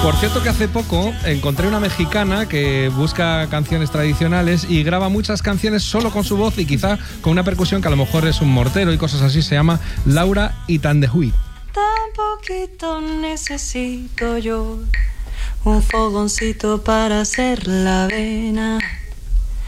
Por cierto que hace poco encontré una mexicana que busca canciones tradicionales y graba muchas canciones solo con su voz y quizá con una percusión que a lo mejor es un mortero y cosas así. Se llama Laura Itandehui. Tan poquito necesito yo, un fogoncito para hacer la avena.